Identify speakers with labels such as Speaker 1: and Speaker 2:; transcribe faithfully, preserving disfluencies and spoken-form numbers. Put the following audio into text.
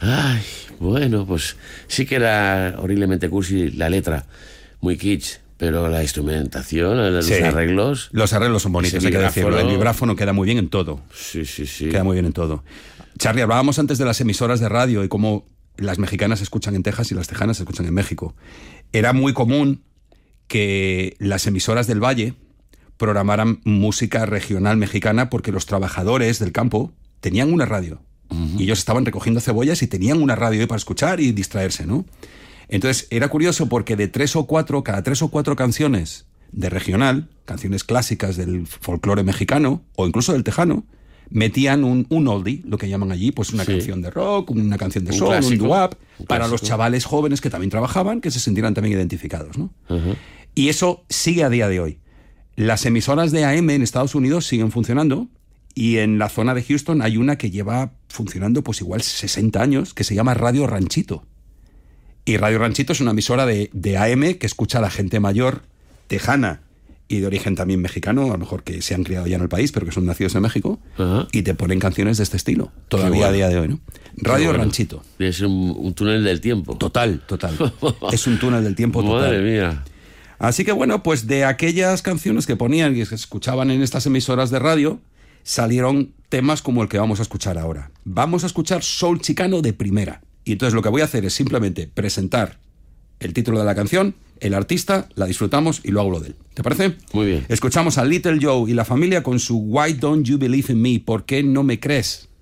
Speaker 1: Ay, bueno, pues sí que era horriblemente cursi la letra, muy kitsch, pero la instrumentación, los
Speaker 2: Sí.
Speaker 1: arreglos...
Speaker 2: Los arreglos son bonitos,
Speaker 1: ese
Speaker 2: hay que decirlo.
Speaker 1: vibráfono.
Speaker 2: El vibráfono queda muy bien en todo.
Speaker 1: Sí, sí, sí.
Speaker 2: Queda muy bien en todo. Charlie, hablábamos antes de las emisoras de radio y cómo las mexicanas se escuchan en Texas y las tejanas se escuchan en México. Era muy común que las emisoras del Valle programaran música regional mexicana porque los trabajadores del campo tenían una radio. Uh-huh. Y ellos estaban recogiendo cebollas y tenían una radio ahí para escuchar y distraerse, ¿no? Entonces era curioso porque de tres o cuatro, cada tres o cuatro canciones de regional, canciones clásicas del folclore mexicano o incluso del tejano, metían un, un oldie, lo que llaman allí, pues una sí. canción de rock, una canción de un soul, clásico, un doo-wop, para los chavales jóvenes que también trabajaban, que se sintieran también identificados, ¿no? Uh-huh. Y eso sigue a día de hoy. Las emisoras de A M en Estados Unidos siguen funcionando y en la zona de Houston hay una que lleva funcionando pues igual sesenta años, que se llama Radio Ranchito. Y Radio Ranchito es una emisora de, de A M que escucha a la gente mayor, tejana y de origen también mexicano, a lo mejor que se han criado ya en el país, pero que son nacidos en México, uh-huh. y te ponen canciones de este estilo, todavía bueno. a día de hoy, ¿no? Radio bueno. Ranchito.
Speaker 1: Es un, un túnel del tiempo.
Speaker 2: Total, total. Es un túnel del tiempo total.
Speaker 1: Madre mía.
Speaker 2: Así que bueno, pues de aquellas canciones que ponían y que se escuchaban en estas emisoras de radio, salieron temas como el que vamos a escuchar ahora. Vamos a escuchar soul chicano de primera. Y entonces lo que voy a hacer es simplemente presentar el título de la canción, el artista, la disfrutamos y luego hablo de él. ¿Te parece?
Speaker 1: Muy bien.
Speaker 2: Escuchamos a Little Joe y la familia con su Why Don't You Believe in Me? ¿Por qué no me crees?